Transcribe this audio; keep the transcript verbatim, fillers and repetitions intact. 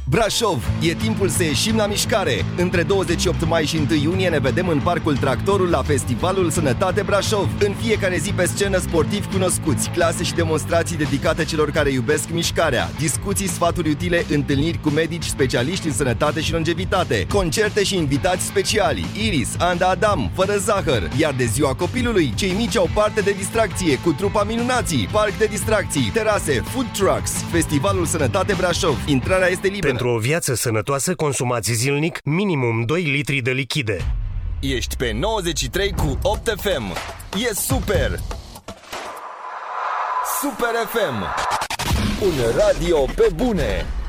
Brașov, e timpul să ieșim la mișcare! Între douăzeci și opt mai și unu iunie ne vedem în Parcul Tractorul la Festivalul Sănătate Brașov. În fiecare zi pe scenă sportivi cunoscuți, clase și demonstrații dedicate celor care iubesc mișcarea, discuții, sfaturi utile, întâlniri cu medici specialiști în sănătate și longevitate, concerte și invitați speciali, Iris, Anda Adam, Fără Zahăr, iar de ziua copilului, cei mici au parte de distracție cu trupa Minunații, parc de distracții, terase, food trucks, Festivalul Sănătate Brașov. Intrarea este liberă. Pentru o viață sănătoasă, consumați zilnic minimum doi litri de lichide. Ești pe nouăzeci și trei cu opt F M. E super! Super F M. Un radio pe bune!